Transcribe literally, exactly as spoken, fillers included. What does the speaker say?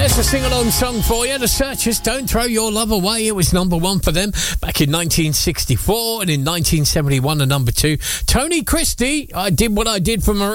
There's a sing-along song for you. The Searchers, Don't Throw Your Love Away. It was number one for them back in nineteen sixty-four, and in nineteen seventy-one, a number two. Tony Christie, I Did What I Did for Marie.